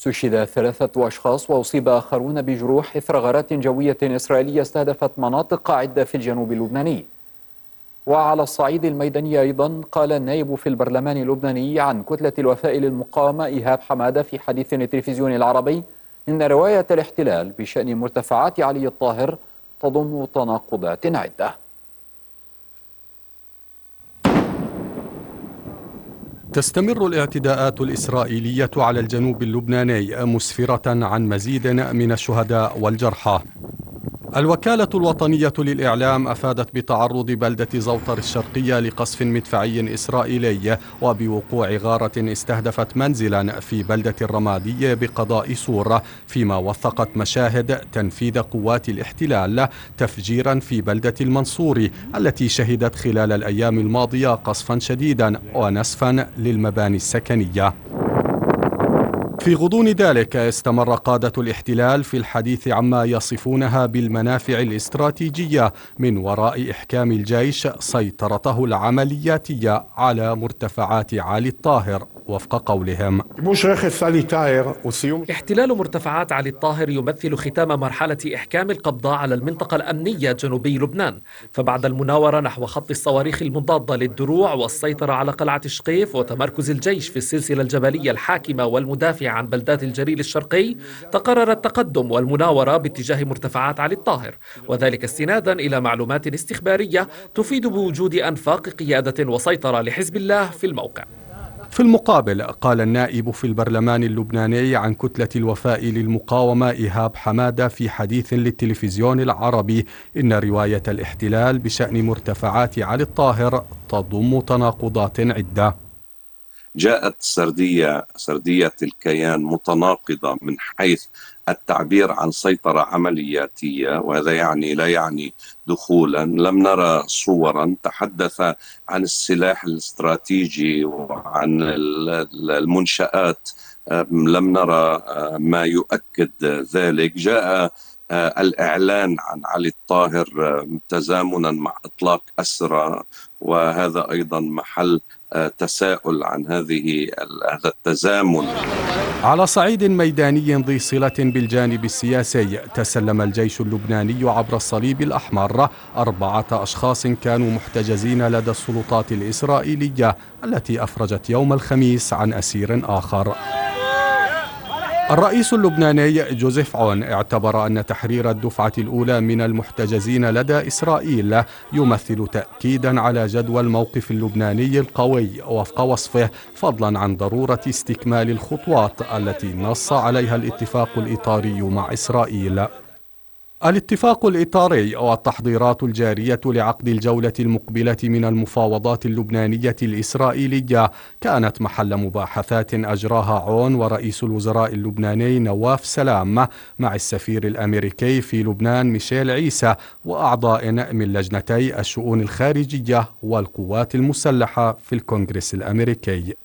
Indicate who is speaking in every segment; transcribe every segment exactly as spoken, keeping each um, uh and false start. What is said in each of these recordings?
Speaker 1: استشهد ثلاثة أشخاص وأصيب آخرون بجروح إثر غارات جوية إسرائيلية استهدفت مناطق عدة في الجنوب اللبناني. وعلى الصعيد الميداني أيضا قال النائب في البرلمان اللبناني عن كتلة الوفاء للمقاومة إيهاب حمادة في حديث التلفزيون العربي إن رواية الاحتلال بشأن مرتفعات علي الطاهر تضم تناقضات عدة.
Speaker 2: تستمر الاعتداءات الإسرائيلية على الجنوب اللبناني مسفرة عن مزيد من الشهداء والجرحى. الوكالة الوطنية للإعلام أفادت بتعرض بلدة زوطر الشرقية لقصف مدفعي إسرائيلي وبوقوع غارة استهدفت منزلا في بلدة الرمادية بقضاء سور، فيما وثقت مشاهد تنفيذ قوات الاحتلال تفجيرا في بلدة المنصوري التي شهدت خلال الأيام الماضية قصفا شديدا ونسفا للمباني السكنية. في غضون ذلك استمر قادة الاحتلال في الحديث عما يصفونها بالمنافع الاستراتيجية من وراء إحكام الجيش سيطرته العملياتية على مرتفعات علي الطاهر. وفق قولهم:
Speaker 3: احتلال مرتفعات علي الطاهر يمثل ختام مرحلة إحكام القبضة على المنطقة الأمنية جنوبي لبنان، فبعد المناورة نحو خط الصواريخ المضادة للدروع والسيطرة على قلعة شقيف وتمركز الجيش في السلسلة الجبلية الحاكمة والمدافعة عن بلدات الجليل الشرقي، تقرر التقدم والمناورة باتجاه مرتفعات علي الطاهر، وذلك استنادا إلى معلومات استخبارية تفيد بوجود أنفاق قيادة وسيطرة لحزب الله في الموقع.
Speaker 2: في المقابل قال النائب في البرلمان اللبناني عن كتلة الوفاء للمقاومة إيهاب حمادة في حديث للتلفزيون العربي إن رواية الاحتلال بشأن مرتفعات علي الطاهر تضم تناقضات عدة.
Speaker 4: جاءت سردية سردية الكيان متناقضة من حيث التعبير عن سيطرة عملياتية، وهذا يعني لا يعني دخولا. لم نرى صورا تحدث عن السلاح الاستراتيجي وعن المنشآت، لم نرى ما يؤكد ذلك. جاء الإعلان عن علي الطاهر تزامنا مع إطلاق أسرى، وهذا أيضا محل تساؤل عن هذه هذا التزامن.
Speaker 2: على صعيد ميداني ذي صلة بالجانب السياسي، تسلم الجيش اللبناني عبر الصليب الأحمر أربعة أشخاص كانوا محتجزين لدى السلطات الإسرائيلية التي أفرجت يوم الخميس عن أسير آخر. الرئيس اللبناني جوزيف عون اعتبر أن تحرير الدفعة الأولى من المحتجزين لدى إسرائيل يمثل تأكيدا على جدوى الموقف اللبناني القوي وفق وصفه، فضلا عن ضرورة استكمال الخطوات التي نص عليها الاتفاق الإطاري مع إسرائيل. الاتفاق الإطاري والتحضيرات الجارية لعقد الجولة المقبلة من المفاوضات اللبنانية الإسرائيلية كانت محل مباحثات أجراها عون ورئيس الوزراء اللبناني نواف سلام مع السفير الأمريكي في لبنان ميشيل عيسى وأعضاء من لجنتي الشؤون الخارجية والقوات المسلحة في الكونغرس الأمريكي.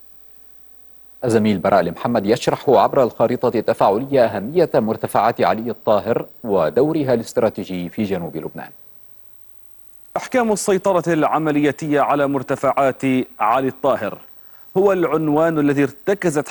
Speaker 1: الزميل براء المحمد يشرح عبر الخريطة التفاعلية أهمية مرتفعات علي الطاهر ودورها الاستراتيجي في جنوب لبنان.
Speaker 5: إحكام السيطرة العملياتية على مرتفعات علي الطاهر هو العنوان الذي ارتكزت